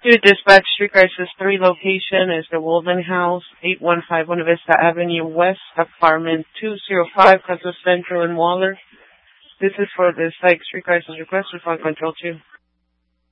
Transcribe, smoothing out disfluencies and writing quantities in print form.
Your dispatch street crisis 3 location is the Walden House, 8151 Buena Vista Avenue West, apartment 205, Casa Central in Waller. This is for the psych street crisis request with Fund Control 2.